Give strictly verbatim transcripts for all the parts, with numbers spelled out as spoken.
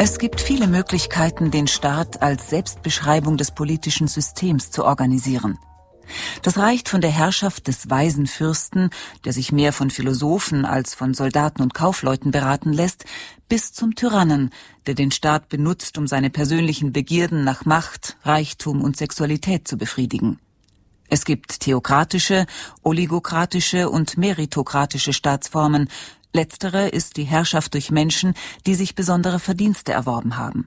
Es gibt viele Möglichkeiten, den Staat als Selbstbeschreibung des politischen Systems zu organisieren. Das reicht von der Herrschaft des weisen Fürsten, der sich mehr von Philosophen als von Soldaten und Kaufleuten beraten lässt, bis zum Tyrannen, der den Staat benutzt, um seine persönlichen Begierden nach Macht, Reichtum und Sexualität zu befriedigen. Es gibt theokratische, oligokratische und meritokratische Staatsformen. Letztere ist die Herrschaft durch Menschen, die sich besondere Verdienste erworben haben.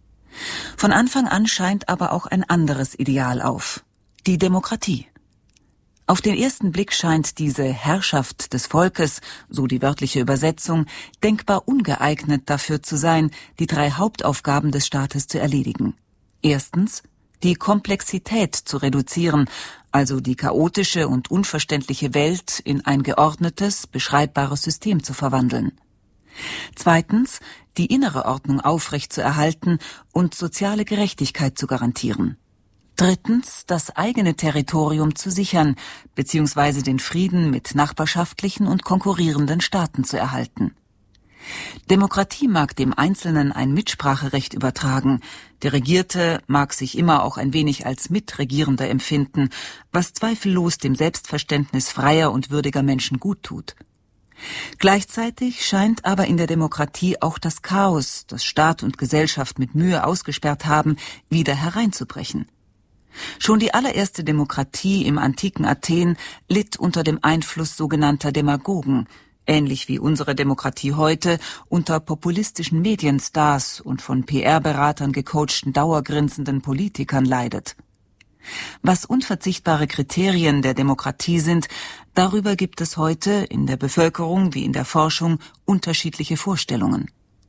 Von Anfang an scheint aber auch ein anderes Ideal auf: die Demokratie. Auf den ersten Blick scheint diese Herrschaft des Volkes, so die wörtliche Übersetzung, denkbar ungeeignet dafür zu sein, die drei Hauptaufgaben des Staates zu erledigen. Erstens, die Komplexität zu reduzieren, also die chaotische und unverständliche Welt in ein geordnetes, beschreibbares System zu verwandeln. Zweitens, die innere Ordnung aufrechtzuerhalten und soziale Gerechtigkeit zu garantieren. Drittens, das eigene Territorium zu sichern, beziehungsweise den Frieden mit nachbarschaftlichen und konkurrierenden Staaten zu erhalten. Demokratie mag dem Einzelnen ein Mitspracherecht übertragen, der Regierte mag sich immer auch ein wenig als Mitregierender empfinden, was zweifellos dem Selbstverständnis freier und würdiger Menschen gut tut. Gleichzeitig scheint aber in der Demokratie auch das Chaos, das Staat und Gesellschaft mit Mühe ausgesperrt haben, wieder hereinzubrechen. Schon die allererste Demokratie im antiken Athen litt unter dem Einfluss sogenannter Demagogen, ähnlich wie unsere Demokratie heute unter populistischen Medienstars und von P R-Beratern gecoachten dauergrinsenden Politikern leidet. Was unverzichtbare Kriterien der Demokratie sind, darüber gibt es heute in der Bevölkerung wie in der Forschung unterschiedliche Vorstellungen.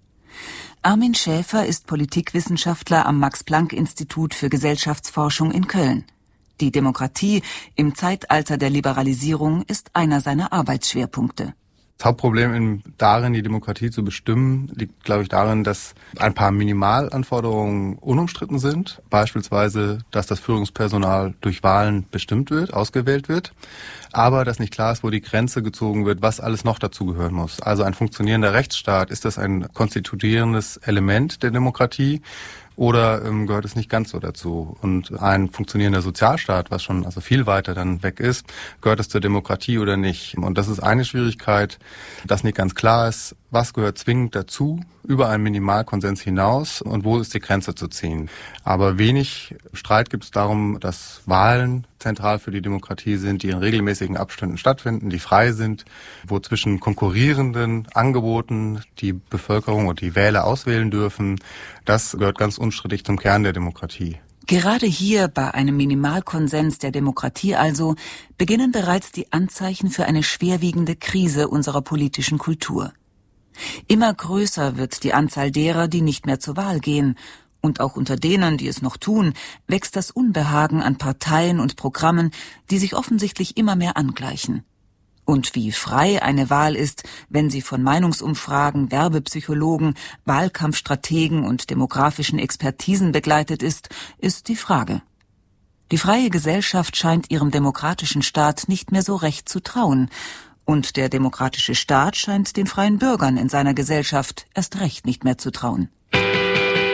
Armin Schäfer ist Politikwissenschaftler am Max-Planck-Institut für Gesellschaftsforschung in Köln. Die Demokratie im Zeitalter der Liberalisierung ist einer seiner Arbeitsschwerpunkte. Das Hauptproblem in, darin, die Demokratie zu bestimmen, liegt, glaube ich, darin, dass ein paar Minimalanforderungen unumstritten sind. Beispielsweise, dass das Führungspersonal durch Wahlen bestimmt wird, ausgewählt wird. Aber dass nicht klar ist, wo die Grenze gezogen wird, was alles noch dazugehören muss. Also ein funktionierender Rechtsstaat, ist das ein konstituierendes Element der Demokratie? Oder ähm, gehört es nicht ganz so dazu? Und ein funktionierender Sozialstaat, was schon also viel weiter dann weg ist, gehört es zur Demokratie oder nicht? Und das ist eine Schwierigkeit, dass nicht ganz klar ist, was gehört zwingend dazu, über einen Minimalkonsens hinaus und wo ist die Grenze zu ziehen. Aber wenig Streit gibt es darum, dass Wahlen zentral für die Demokratie sind, die in regelmäßigen Abständen stattfinden, die frei sind, wo zwischen konkurrierenden Angeboten die Bevölkerung und die Wähler auswählen dürfen. Das gehört ganz unstrittig zum Kern der Demokratie. Gerade hier, bei einem Minimalkonsens der Demokratie also, beginnen bereits die Anzeichen für eine schwerwiegende Krise unserer politischen Kultur. Immer größer wird die Anzahl derer, die nicht mehr zur Wahl gehen. Und auch unter denen, die es noch tun, wächst das Unbehagen an Parteien und Programmen, die sich offensichtlich immer mehr angleichen. Und wie frei eine Wahl ist, wenn sie von Meinungsumfragen, Werbepsychologen, Wahlkampfstrategen und demografischen Expertisen begleitet ist, ist die Frage. Die freie Gesellschaft scheint ihrem demokratischen Staat nicht mehr so recht zu trauen. Und der demokratische Staat scheint den freien Bürgern in seiner Gesellschaft erst recht nicht mehr zu trauen.